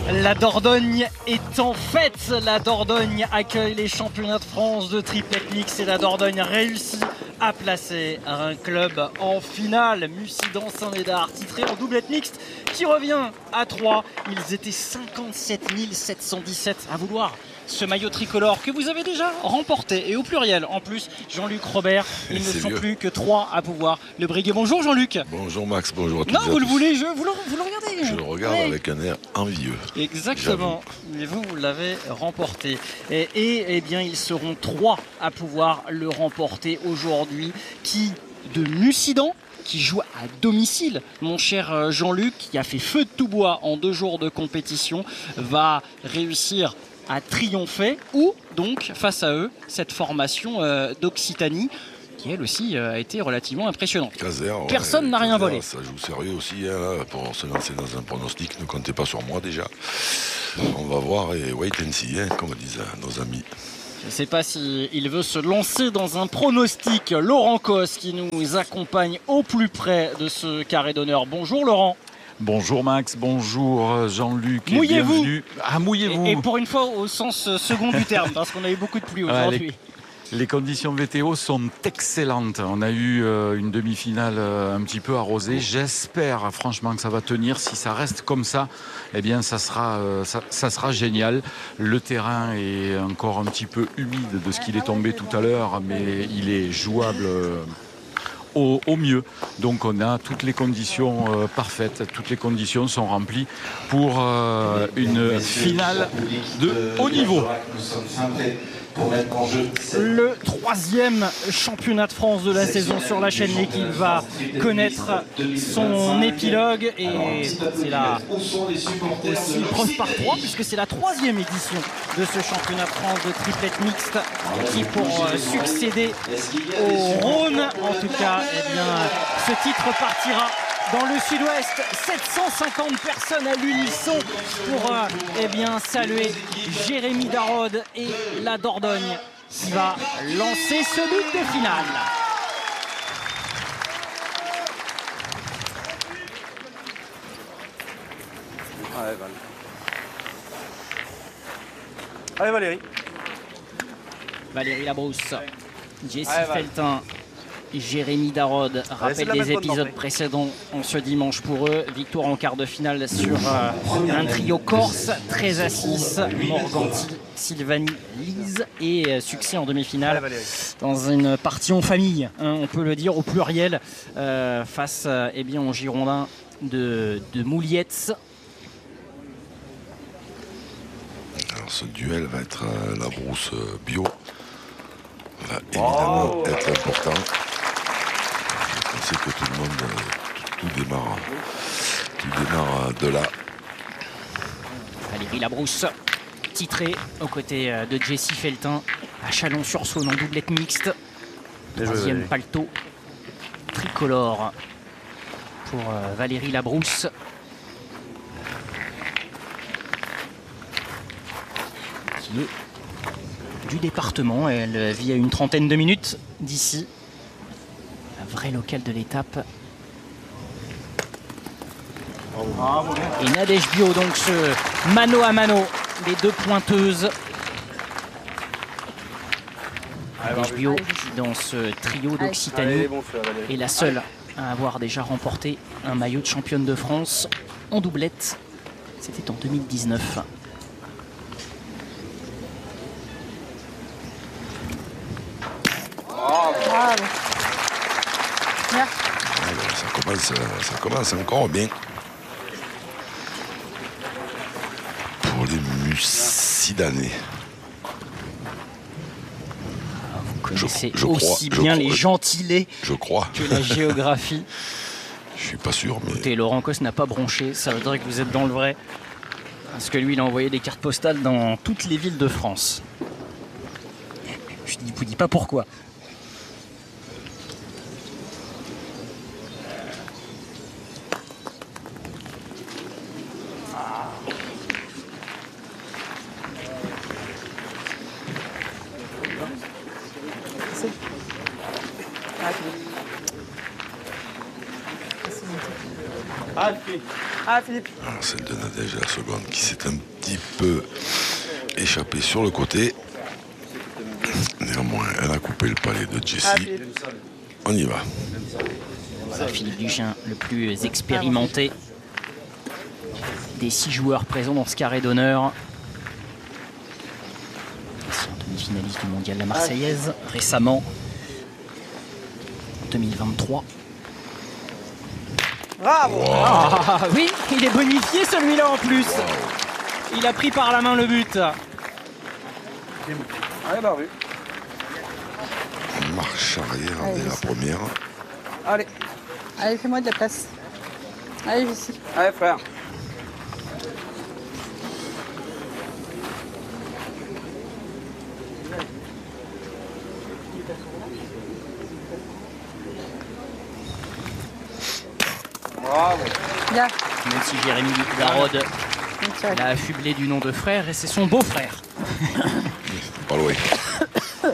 La Dordogne est en fête. La Dordogne accueille les championnats de France de triplet mix et la Dordogne réussit à placer un club en finale. Mussidan Saint-Médard, titré en doublette mixte, qui revient à 3. Ils étaient 57 717 à vouloir ce maillot tricolore que vous avez déjà remporté, et au pluriel en plus. Jean-Luc Robert, ils ne sont plus que 3 à pouvoir le briguer. Bonjour Jean-Luc. Bonjour Max, bonjour à tous. Non, vous le voulez, vous le regardez. Je le regarde avec un air envieux. Exactement, mais vous l'avez remporté. Et eh bien, ils seront 3 à pouvoir le remporter aujourd'hui. Qui de Mussidan, qui joue à domicile, mon cher Jean-Luc, qui a fait feu de tout bois en 2 jours de compétition, va réussir à triompher, ou donc face à eux cette formation d'Occitanie qui elle aussi a été relativement impressionnante. Caser, personne n'a rien volé. Ça joue sérieux aussi hein, pour se lancer dans un pronostic. Ne comptez pas sur moi déjà. On va voir et wait and see, hein, comme disent nos amis. Je ne sais pas s'il veut se lancer dans un pronostic. Laurent Cos qui nous accompagne au plus près de ce carré d'honneur. Bonjour Laurent. Bonjour Max, bonjour Jean-Luc. Mouillez-vous. Ah, mouillez-vous. Et pour une fois au sens second du terme, parce qu'on a eu beaucoup de pluie aujourd'hui. Les conditions météo sont excellentes. On a eu une demi-finale un petit peu arrosée. J'espère franchement que ça va tenir. Si ça reste comme ça, eh bien ça sera génial. Le terrain est encore un petit peu humide de ce qu'il est tombé tout à l'heure, mais il est jouable au mieux. Donc on a toutes les conditions parfaites, toutes les conditions sont remplies pour une finale de haut niveau. Le 3e championnat de France de la saison sur la chaîne L'Équipe va connaître son épilogue, et c'est là aussi preuve par 3 puisque c'est la 3e édition de ce championnat de France de triplette mixte qui, pour succéder au Rhône en tout cas, eh bien, ce titre partira dans le sud-ouest. 750 personnes à l'unisson pour eh bien, saluer Jérémy Darod et la Dordogne qui va lancer ce but de finale. Allez Valérie. Valérie Labrousse, Jessie Feltin, Jérémy Darod. Rappel des épisodes précédents en ce dimanche pour eux. Victoire en quart de finale sur un trio corse, 13-6, Morganti, Sylvanie, Lise, et succès en demi-finale dans une partie en famille, hein, on peut le dire au pluriel, face eh bien, aux Girondins de Moulietz. Alors ce duel va être Labrousse bio. Va évidemment être important. Je sais que tout le monde, tout démarre de là. Valérie Labrousse, titrée aux côtés de Jessie Feltin à Chalon-sur-Saône en doublette mixte. 3e paletot tricolore pour Valérie Labrousse. Qui est du département. Elle vit à une 30aine de minutes d'ici. Un vrai local de l'étape. Et Nadège Bio, donc ce mano à mano, les 2 pointeuses. Nadège Bio, qui dans ce trio d'Occitanie est la seule à avoir déjà remporté un maillot de championne de France en doublette. C'était en 2019. Ça commence encore bien. Pour les Mussidanais. Vous connaissez aussi bien les gentilés que la géographie. Je suis pas sûr, mais... Écoutez, Laurent Cos n'a pas bronché, ça veut dire que vous êtes dans le vrai. Parce que lui, il a envoyé des cartes postales dans toutes les villes de France. Je ne vous dis pas pourquoi. Ah, Ah, Philippe. Alors, celle de Nadège à la seconde qui s'est un petit peu échappée sur le côté. Néanmoins, elle a coupé le palais de Jessie. On y va. Voilà, Philippe Duchesne, le plus expérimenté des 6 joueurs présents dans ce carré d'honneur. Ancien demi-finaliste du mondial de la Marseillaise, récemment, en 2023. Bravo. Ah oui, il est bonifié celui-là en plus. Il a pris par la main le but. Allez, bah oui. Marche arrière dès la première. Allez. Allez, fais-moi de la place. Allez, ici. Allez, frère. Bravo. Bien. Même si Jérémy Darod l'a affublé du nom de frère, et c'est son beau-frère. Pas loin.